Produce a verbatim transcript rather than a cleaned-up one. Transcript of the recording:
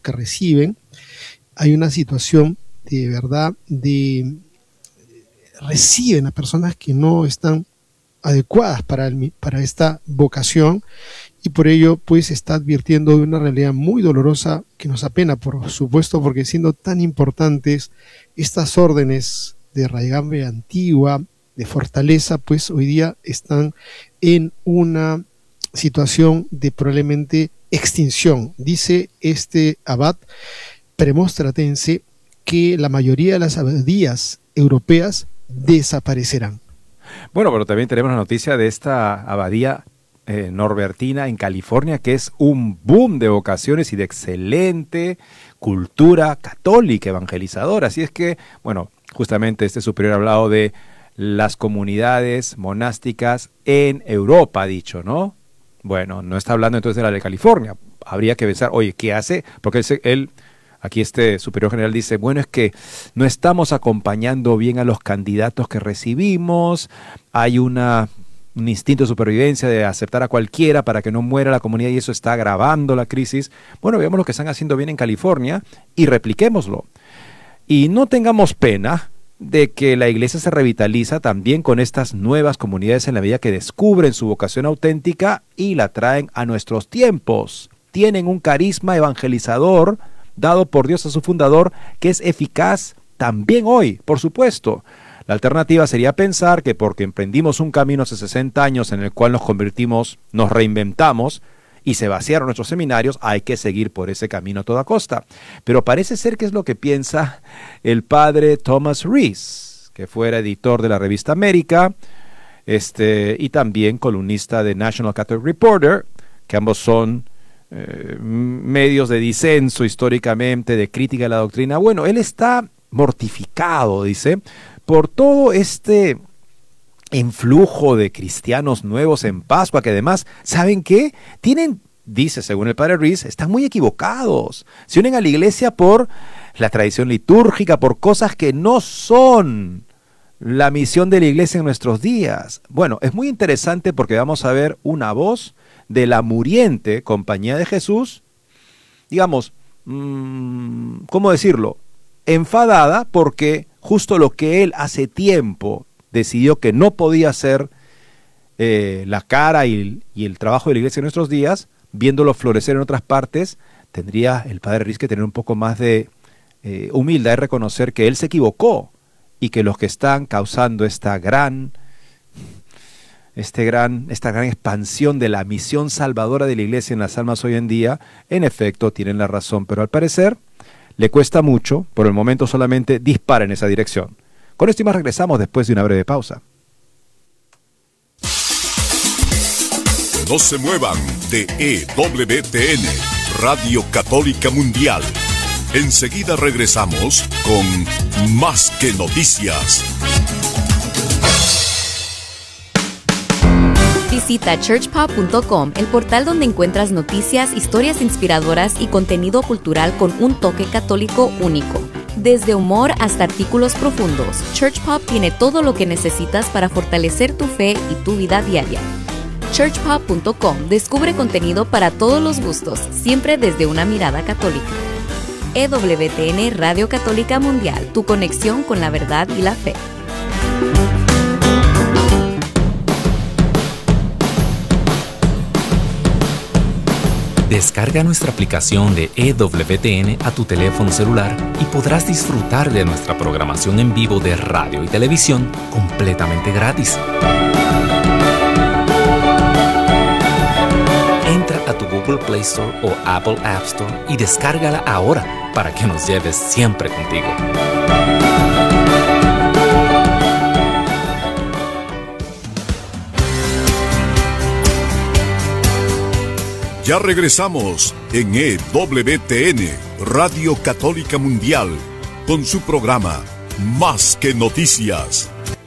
que reciben, hay una situación de verdad de reciben a personas que no están adecuadas para, el, para esta vocación, y por ello pues está advirtiendo de una realidad muy dolorosa que nos apena, por supuesto, porque siendo tan importantes estas órdenes de raigambre antigua, de fortaleza, pues hoy día están en una situación de probablemente extinción. Dice este abad premonstratense que la mayoría de las abadías europeas desaparecerán. Bueno, pero también tenemos la noticia de esta abadía eh, norbertina en California, que es un boom de vocaciones y de excelente cultura católica evangelizadora. Así es que, bueno, justamente este superior ha hablado de las comunidades monásticas en Europa, ha dicho, ¿no? Bueno, no está hablando entonces de la de California. Habría que pensar, oye, ¿qué hace? Porque él, él, aquí este superior general dice, bueno, es que no estamos acompañando bien a los candidatos que recibimos, hay una, un instinto de supervivencia de aceptar a cualquiera para que no muera la comunidad y eso está agravando la crisis. Bueno, veamos lo que están haciendo bien en California y repliquémoslo. Y no tengamos pena de que la iglesia se revitaliza también con estas nuevas comunidades en la medida que descubren su vocación auténtica y la traen a nuestros tiempos. Tienen un carisma evangelizador dado por Dios a su fundador que es eficaz también hoy, por supuesto. La alternativa sería pensar que porque emprendimos un camino hace sesenta años en el cual nos convertimos, nos reinventamos y se vaciaron nuestros seminarios, hay que seguir por ese camino a toda costa. Pero parece ser que es lo que piensa el padre Thomas Rees, que fuera editor de la revista América, este, y también columnista de National Catholic Reporter, que ambos son eh, medios de disenso históricamente, de crítica de la doctrina. Bueno, él está mortificado, dice, por todo este influjo de cristianos nuevos en Pascua, que además, ¿saben qué? Tienen, dice según el padre Rees, están muy equivocados. Se unen a la iglesia por la tradición litúrgica, por cosas que no son la misión de la iglesia en nuestros días. Bueno, es muy interesante porque vamos a ver una voz de la muriente Compañía de Jesús, digamos, mmm, ¿cómo decirlo? Enfadada porque justo lo que él hace tiempo decidió que no podía hacer eh, la cara y, y el trabajo de la iglesia en nuestros días, viéndolo florecer en otras partes, tendría el padre Rees que tener un poco más de eh, humildad y reconocer que él se equivocó y que los que están causando esta gran, este gran, esta gran expansión de la misión salvadora de la iglesia en las almas hoy en día, en efecto tienen la razón, pero al parecer le cuesta mucho, por el momento solamente dispara en esa dirección. Con esto y más regresamos después de una breve pausa. No se muevan de E W T N, Radio Católica Mundial. Enseguida regresamos con Más que Noticias. Visita church pop punto com, el portal donde encuentras noticias, historias inspiradoras y contenido cultural con un toque católico único. Desde humor hasta artículos profundos, Church Pop tiene todo lo que necesitas para fortalecer tu fe y tu vida diaria. church pop punto com descubre contenido para todos los gustos, siempre desde una mirada católica. E W T N Radio Católica Mundial, tu conexión con la verdad y la fe. Descarga nuestra aplicación de E W T N a tu teléfono celular y podrás disfrutar de nuestra programación en vivo de radio y televisión completamente gratis. Entra a tu Google Play Store o Apple App Store y descárgala ahora para que nos lleves siempre contigo. Ya regresamos en E W T N, Radio Católica Mundial, con su programa Más que Noticias.